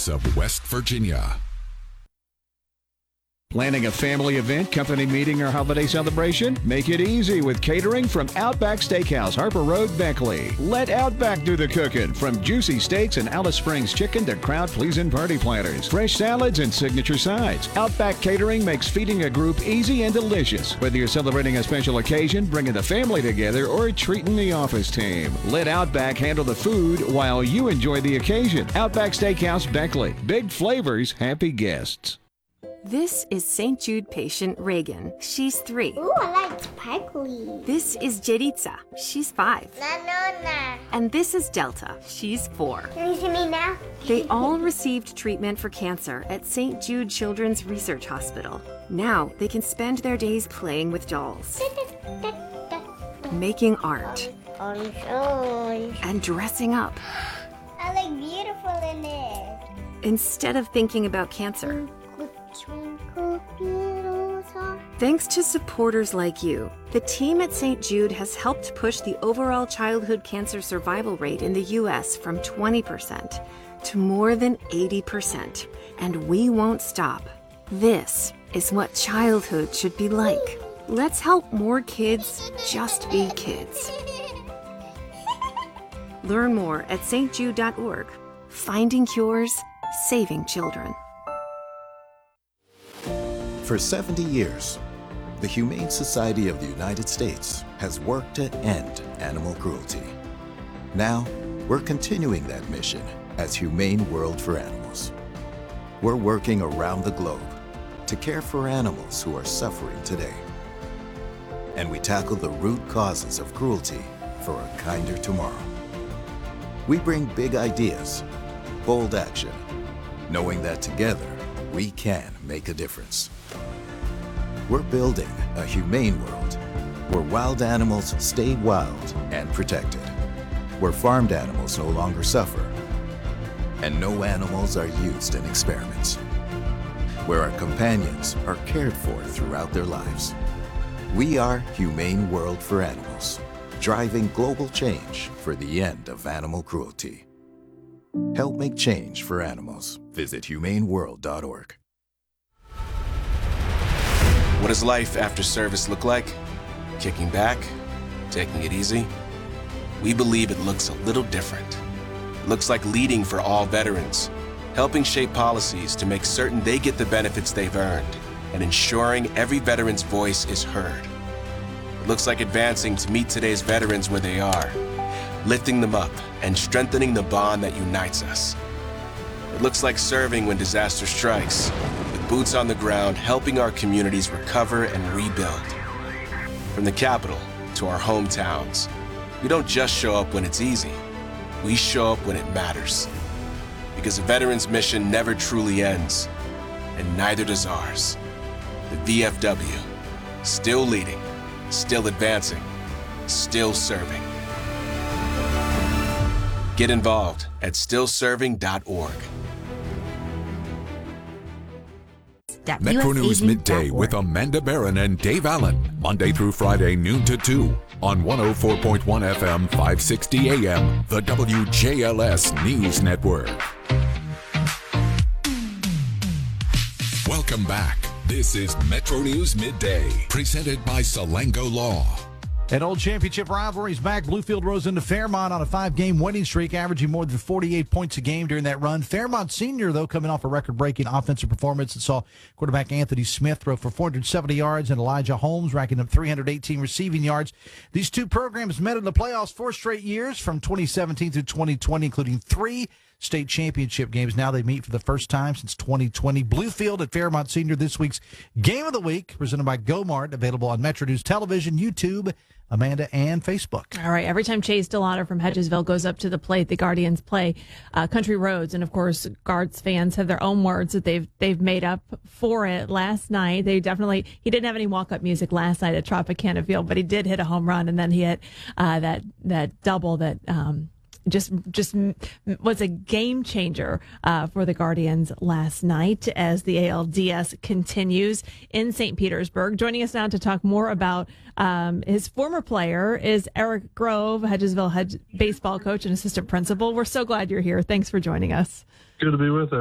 voice of West Virginia. Planning a family event, company meeting, or holiday celebration? Make it easy with catering from Outback Steakhouse, Harper Road, Beckley. Let Outback do the cooking. From juicy steaks and Alice Springs chicken to crowd-pleasing party platters, fresh salads, and signature sides. Outback Catering makes feeding a group easy and delicious. Whether you're celebrating a special occasion, bringing the family together, or treating the office team, let Outback handle the food while you enjoy the occasion. Outback Steakhouse, Beckley. Big flavors, happy guests. This is St. Jude patient Reagan. She's 3. Ooh, I like sparkly. This is Jeritza. She's 5. Na. And this is Delta. She's 4. Can you see me now? They all received treatment for cancer at St. Jude Children's Research Hospital. Now they can spend their days playing with dolls, making art, and dressing up. I look beautiful in it. Instead of thinking about cancer. Thanks to supporters like you, the team at St. Jude has helped push the overall childhood cancer survival rate in the U.S. from 20% to more than 80%. And we won't stop. This is what childhood should be like. Let's help more kids just be kids. Learn more at stjude.org. Finding cures, saving children. For 70 years, the Humane Society of the United States has worked to end animal cruelty. Now, we're continuing that mission as Humane World for Animals. We're working around the globe to care for animals who are suffering today. And we tackle the root causes of cruelty for a kinder tomorrow. We bring big ideas, bold action, knowing that together we can make a difference. We're building a humane world where wild animals stay wild and protected, where farmed animals no longer suffer, and no animals are used in experiments, where our companions are cared for throughout their lives. We are Humane World for Animals, driving global change for the end of animal cruelty. Help make change for animals. Visit humaneworld.org. What does life after service look like? Kicking back? Taking it easy? We believe it looks a little different. It looks like leading for all veterans, helping shape policies to make certain they get the benefits they've earned, and ensuring every veteran's voice is heard. It looks like advancing to meet today's veterans where they are, lifting them up and strengthening the bond that unites us. It looks like serving when disaster strikes, with boots on the ground, helping our communities recover and rebuild. From the Capitol to our hometowns, we don't just show up when it's easy. We show up when it matters. Because a veteran's mission never truly ends, and neither does ours. The VFW, still leading, still advancing, still serving. Get involved at stillserving.org. Metro News Midday with Amanda Barron and Dave Allen. Monday through Friday, noon to 2 on 104.1 FM, 560 AM, the WJLS News Network. Welcome back. This is Metro News Midday, presented by Salango Law. An old championship rivalry's back. Bluefield rose into Fairmont on a 5-game winning streak, averaging more than 48 points a game during that run. Fairmont Senior, though, coming off a record-breaking offensive performance that saw quarterback Anthony Smith throw for 470 yards and Elijah Holmes racking up 318 receiving yards. These two programs met in the playoffs 4 straight years from 2017 through 2020, including 3 state championship games. Now they meet for the first time since 2020. Bluefield at Fairmont Senior, this week's Game of the Week, presented by GoMart, available on Metro News Television, YouTube, Amanda, and Facebook. All right. Every time Chase Delauder from Hedgesville goes up to the plate, the Guardians play Country Roads. And, of course, Guards fans have their own words that they've made up for it last night. He didn't have any walk-up music last night at Tropicana Field, but he did hit a home run, and then he hit that double that just was a game changer for the Guardians last night as the ALDS continues in St. Petersburg. Joining us now to talk more about his former player is Eric Grove, Hedgesville baseball coach and assistant principal. We're so glad you're here. Thanks for joining us. Good to be with